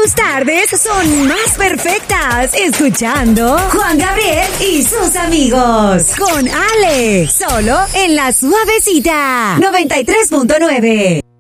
tus tardes son más perfectas escuchando Juan Gabriel y sus amigos. Con Ale, solo en La Suavecita 93.9.